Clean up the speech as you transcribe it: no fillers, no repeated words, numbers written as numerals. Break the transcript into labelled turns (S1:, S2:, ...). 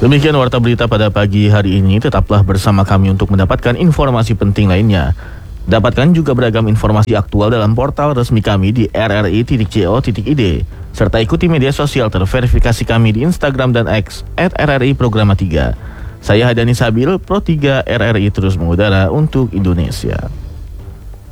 S1: Demikian warta berita pada pagi hari ini. Tetaplah bersama kami untuk mendapatkan informasi penting lainnya. Dapatkan juga beragam informasi aktual dalam portal resmi kami di rri.co.id. Serta ikuti media sosial terverifikasi kami di Instagram dan X @RRI Programa 3. Saya Hadani Sabil, Pro 3 RRI terus mengudara untuk Indonesia.